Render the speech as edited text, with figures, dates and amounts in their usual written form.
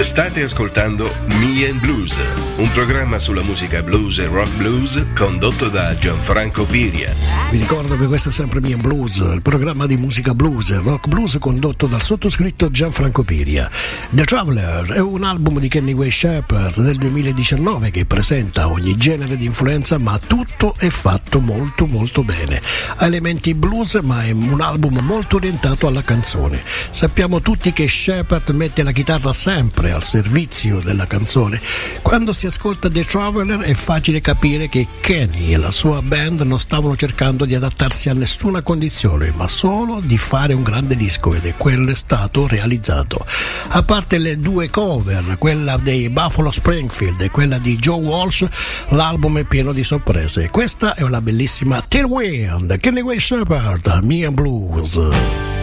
State ascoltando Me and Blues, un programma sulla musica blues e rock blues condotto da Gianfranco Piria. Vi ricordo che questo è sempre Me and Blues, il programma di musica blues e rock blues condotto dal sottoscritto Gianfranco Piria. The Traveler è un album di Kenny Wayne Shepherd del 2019 che presenta ogni genere di influenza, ma tutto è fatto molto molto bene. Ha elementi blues, ma è un album molto orientato alla canzone. Sappiamo tutti che Shepherd mette la chitarra sempre al servizio della canzone. Quando si ascolta The Traveler è facile capire che Kenny e la sua band non stavano cercando di adattarsi a nessuna condizione, ma solo di fare un grande disco, ed è quello è stato realizzato. A parte le due cover, quella dei Buffalo Springfield e quella di Joe Walsh, l'album è pieno di sorprese. Questa è una bellissima Tailwind, Kenny Wayne Shepherd, Me and Blues.